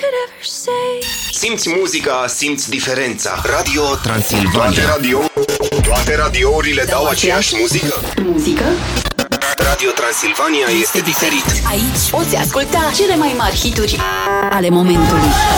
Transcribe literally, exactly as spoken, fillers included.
Simți muzica, simți diferența. Radio Transilvania. Toate, radio, toate radiourile dau aceeași muzică. Muzică? Radio Transilvania este diferit. Aici poți asculta cele mai mari hituri ale momentului.